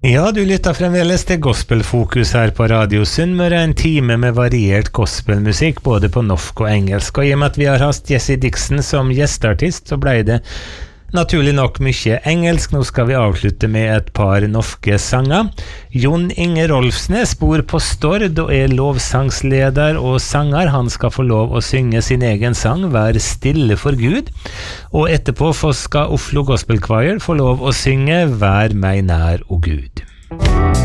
Ja, du lytter fremdeles til Gospelfokus her på Radio Sunnmøre, en time med variert gospelmusikk, både på norsk og engelsk. Og i og med at vi har hatt Jesse Dixon som gjesteartist, så ble det naturlig nok mye engelsk. Nå skal vi avslutte med et par norske sanger. Jon Inge Rolfsnes bor på Stord og er lovsangsleder og sanger. Han skal få lov å synge sin egen sang, Vær stille for Gud. Og etterpå skal Oslo Gospel Choir få lov å synge Vær meg nær, o Gud.